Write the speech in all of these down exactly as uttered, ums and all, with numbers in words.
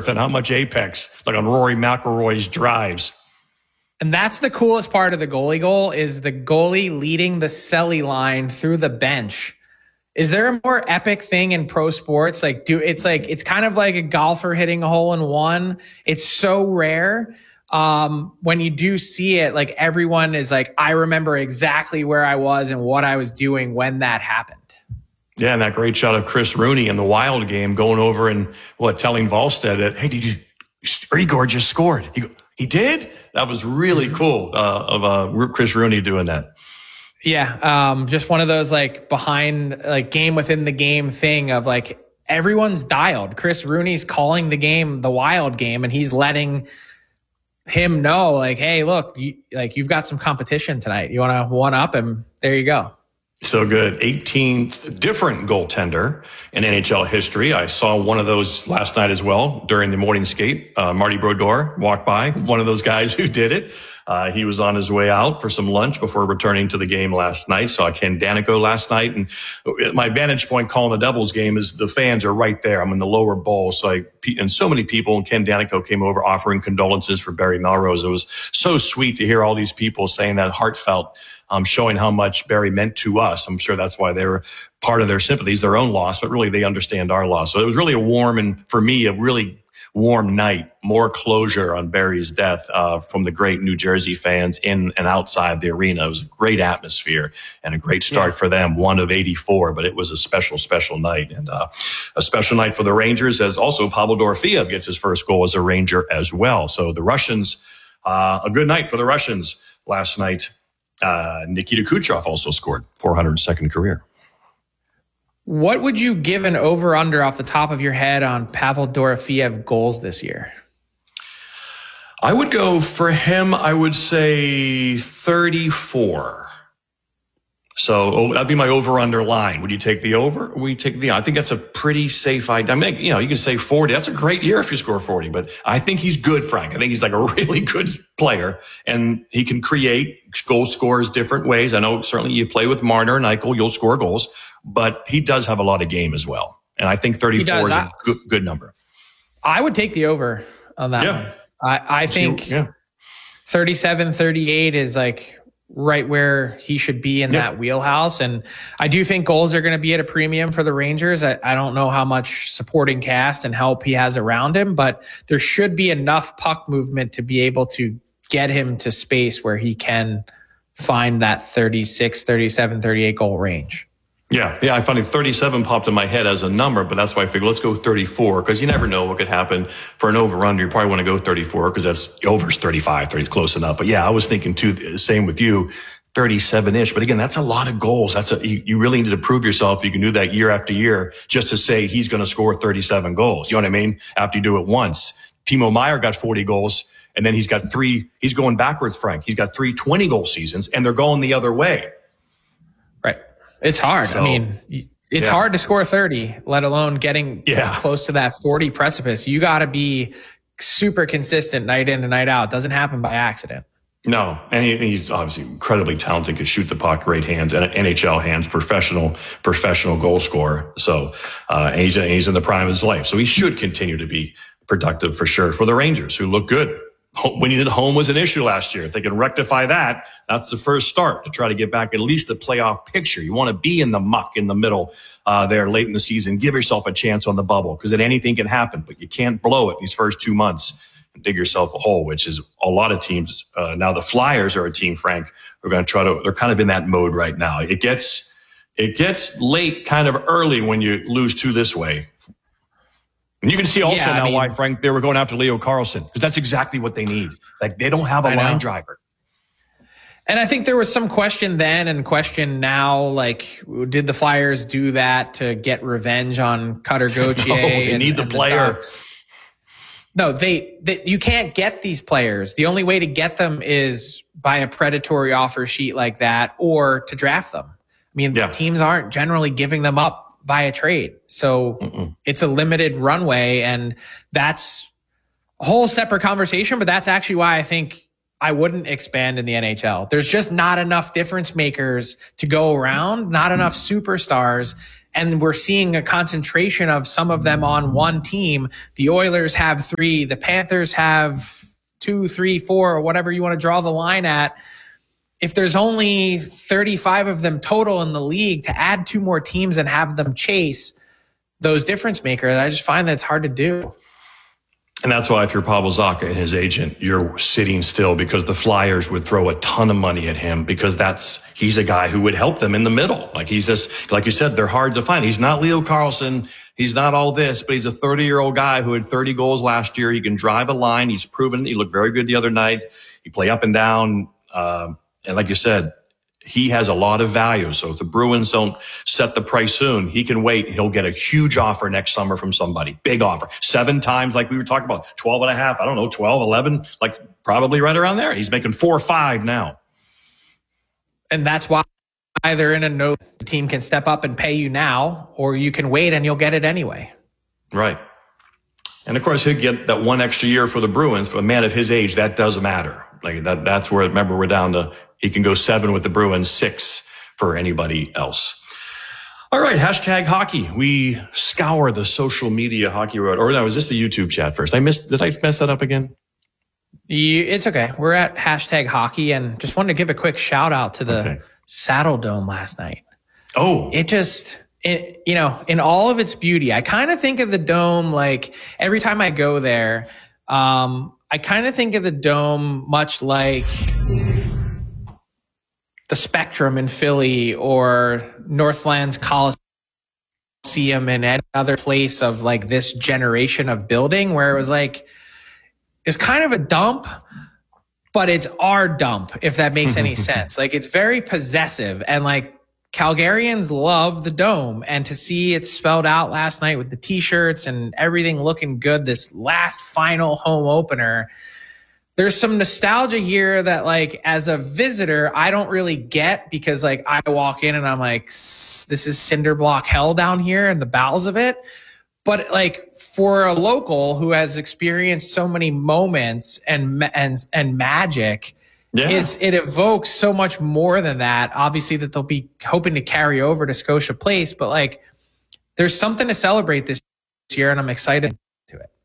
turf and how much apex, like on Rory McIlroy's drives. And that's the coolest part of the goalie goal is the goalie leading the celly line through the bench. Is there a more epic thing in pro sports? Like, do it's like it's kind of like a golfer hitting a hole in one. It's so rare. Um, when you do see it, like everyone is like, I remember exactly where I was and what I was doing when that happened. Yeah, and that great shot of Chris Rooney in the Wild game going over and what telling Volstead that, hey, did you Igor just scored? He, he did? That was really cool uh, of uh, Chris Rooney doing that. Yeah, um, just one of those like behind, like game within the game thing of like everyone's dialed. Chris Rooney's calling the game, the Wild game, and he's letting him know like, hey, look, you, like you've got some competition tonight. You want to one up him? There you go. So good. eighteenth different goaltender in N H L history. I saw one of those last night as well during the morning skate. Uh, Marty Brodeur walked by, one of those guys who did it. Uh, he was on his way out for some lunch before returning to the game last night. Saw Ken Danico last night. And my vantage point calling the Devils game is the fans are right there. I'm in the lower bowl. So I, and so many people, and Ken Danico came over offering condolences for Barry Melrose. It was so sweet to hear all these people saying that heartfelt, um, showing how much Barry meant to us. I'm sure that's why they were part of their sympathies, their own loss, but really they understand our loss. So it was really a warm, and for me, a really warm night, more closure on Barry's death uh, from the great New Jersey fans in and outside the arena. It was a great atmosphere and a great start yeah. for them, one of eighty-four, but it was a special, special night. And uh, a special night for the Rangers, as also Pavel Dorofeyev gets his first goal as a Ranger as well. So the Russians, uh, a good night for the Russians last night. Uh, Nikita Kucherov also scored four hundred second career. What would you give an over-under off the top of your head on Pavel Dorofeyev goals this year? I would go for him, I would say thirty-four. So oh, that'd be my over-under line. Would you take the over? Or would you take the? I think that's a pretty safe idea. I mean, you know, you can say forty. That's a great year if you score forty. But I think he's good, Frank. I think he's like a really good player, and he can create goal scorers different ways. I know certainly you play with Marner and Eichel, you'll score goals, but he does have a lot of game as well. And I think thirty-four is a good, good number. I would take the over on that yeah. one. I, I think yeah. thirty-seven, thirty-eight is like right where he should be in yep. that wheelhouse. And I do think goals are going to be at a premium for the Rangers. I, I don't know how much supporting cast and help he has around him, but there should be enough puck movement to be able to get him to space where he can find that thirty-six, thirty-seven, thirty-eight goal range. Yeah, yeah, I found it thirty-seven popped in my head as a number, but that's why I figured let's go thirty-four, because you never know what could happen for an over-under. You probably want to go thirty-four because that's over's thirty-five, thirty, close enough. But yeah, I was thinking too, same with you, thirty-seven-ish. But again, that's a lot of goals. That's a, you, you really need to prove yourself. You can do that year after year just to say he's going to score thirty-seven goals. You know what I mean? After you do it once. Timo Meier got forty goals, and then he's got three, he's going backwards, Frank. He's got three twenty-goal seasons, and they're going the other way. Right. It's hard. So, I mean, it's yeah. hard to score thirty, let alone getting yeah. close to that forty precipice. You got to be super consistent night in and night out. It doesn't happen by accident. No, and he, he's obviously incredibly talented, can shoot the puck, great hands, and N H L hands, professional, professional goal scorer. So, uh, and he's, he's in the prime of his life. So he should continue to be productive for sure for the Rangers, who look good. Winning at home was an issue last year. If they can rectify that, that's the first start to try to get back at least a playoff picture. You want to be in the muck in the middle uh, there late in the season. Give yourself a chance on the bubble, because then anything can happen, but you can't blow it these first two months and dig yourself a hole, which is a lot of teams. Uh, now the Flyers are a team, Frank, who are going to try to, they're kind of in that mode right now. It gets, it gets late kind of early when you lose two this way. And you can see also yeah, now I mean, why, Frank, they were going after Leo Carlsson, because that's exactly what they need. Like, they don't have a line driver. And I think there was some question then and question now, like, did the Flyers do that to get revenge on Cutter Gauthier? No, they and, need the and player. The no, they, they, you can't get these players. The only way to get them is by a predatory offer sheet like that, or to draft them. I mean, yeah. teams aren't generally giving them up via trade. So Mm-mm. it's a limited runway, and that's a whole separate conversation, but that's actually why I think I wouldn't expand in the N H L. There's just not enough difference makers to go around, not enough superstars. and we're seeing a concentration of some of them on one team. The Oilers have three, the Panthers have two, three, four, or whatever you want to draw the line at. If there's only thirty-five of them total in the league, to add two more teams and have them chase those difference makers, I just find that it's hard to do. And that's why if you're Pavel Zacha and his agent, you're sitting still, because the Flyers would throw a ton of money at him, because that's he's a guy who would help them in the middle. Like he's just, like you said, they're hard to find. He's not Leo Carlsson. He's not all this, but he's a thirty-year-old guy who had thirty goals last year. He can drive a line. He's proven. He looked very good the other night. He play up and down. Uh, and like you said, he has a lot of value. So if the Bruins don't set the price soon, he can wait. He'll get a huge offer next summer from somebody. Big offer. Seven times, like we were talking about, twelve and a half. I don't know, twelve, eleven, like probably right around there. He's making four or five now. And that's why either in a no team can step up and pay you now, or you can wait and you'll get it anyway. Right. And of course, he'll get that one extra year for the Bruins. For a man at his age, that does matter. Like that, that's where, remember, we're down to, he can go seven with the Bruins, six for anybody else. All right. Hashtag hockey. We scour the social media hockey road. Or no, was this the YouTube chat first? I missed, did I mess that up again? You, it's okay. We're at hashtag hockey, and just wanted to give a quick shout out to the okay. Saddle Dome last night. Oh, it just, it, you know, in all of its beauty, I kind of think of the Dome, like every time I go there, um, I kind of think of the Dome much like the Spectrum in Philly or Northlands Coliseum in any other place of like this generation of building, where it was like, it's kind of a dump, but it's our dump, if that makes any sense. Like it's very possessive, and like Calgarians love the Dome, and to see it spelled out last night with the t-shirts and everything looking good, this last final home opener, there's some nostalgia here that like as a visitor, I don't really get, because like I walk in and I'm like, this is cinder block hell down here in the bowels of it. But like for a local who has experienced so many moments and and and magic, yeah. it's it evokes so much more than that. Obviously, that they'll be hoping to carry over to Scotia Place, but like there's something to celebrate this year, and I'm excited to it.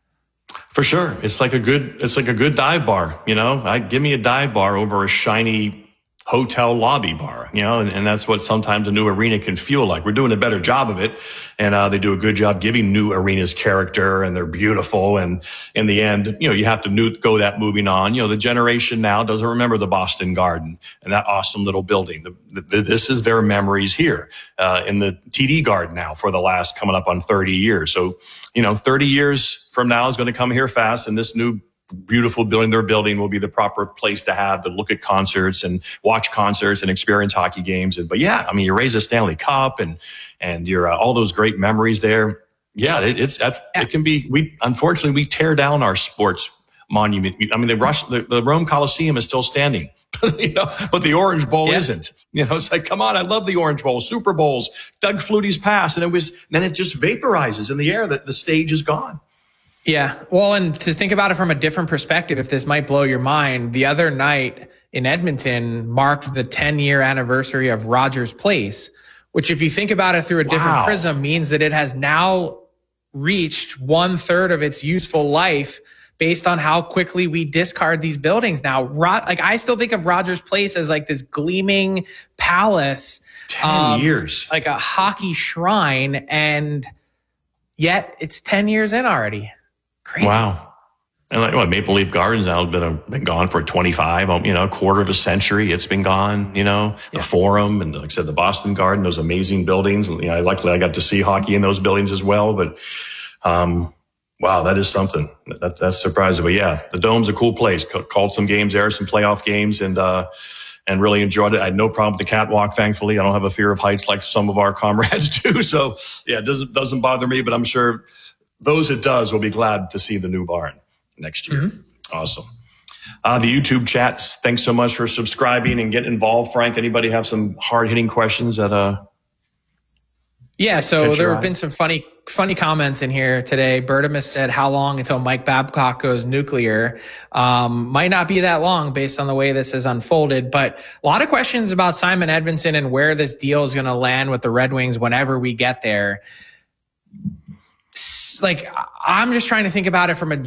For sure, it's like a good it's like a good dive bar. You know, I give me a dive bar over a shiny hotel lobby bar, you know, and, and that's what sometimes a new arena can feel like. We're doing a better job of it, and uh, they do a good job giving new arenas character, and they're beautiful. And in the end, you know, you have to new, go that moving on. You know, the generation now doesn't remember the Boston Garden and that awesome little building. The, the, this is their memories here uh, in the T D Garden now for the last coming up on thirty years. So, you know, thirty years from now is going to come here fast, and this new beautiful building they're building will be the proper place to have to look at concerts and watch concerts and experience hockey games. And, but yeah, I mean, you raise a Stanley Cup and, and you're uh, all those great memories there. Yeah, it, it's, it can be, we, unfortunately, we tear down our sports monument. I mean, the Rush, the, the Rome Coliseum is still standing, you know, but the Orange Bowl yeah. isn't. You know, it's like, come on, I love the Orange Bowl, Super Bowls, Doug Flutie's pass. And it was, then it just vaporizes in the air that the stage is gone. Yeah. Well, and to think about it from a different perspective, if this might blow your mind, the other night in Edmonton marked the ten year anniversary of Rogers Place, which if you think about it through a different wow. prism means that it has now reached one third of its useful life based on how quickly we discard these buildings now. Rod, like I still think of Rogers Place as like this gleaming palace, ten um, years, like a hockey shrine. And yet it's ten years in already. Crazy. Wow. And like what Maple Leaf Gardens now has been, a, been gone for twenty-five, you know, a quarter of a century. It's been gone, you know, the yeah. Forum and like I said, the Boston Garden, those amazing buildings. And, you know, luckily I got to see hockey in those buildings as well. But, um, wow, that is something. That, that's surprising. But yeah, the Dome's a cool place. C- called some games there, some playoff games, and, uh, and really enjoyed it. I had no problem with the catwalk, thankfully. I don't have a fear of heights like some of our comrades do. So yeah, it doesn't, doesn't bother me, but I'm sure those it does will be glad to see the new barn next year. Mm-hmm. Awesome. Uh, the YouTube chats, thanks so much for subscribing and getting involved. Frank, anybody have some hard-hitting questions that uh, Yeah, so catch there your have eye? been some funny funny comments in here today. Bertimus said, how long until Mike Babcock goes nuclear? Um, might not be that long based on the way this has unfolded, but a lot of questions about Simon Edvinsson and where this deal is going to land with the Red Wings whenever we get there. S- Like, I'm just trying to think about it from a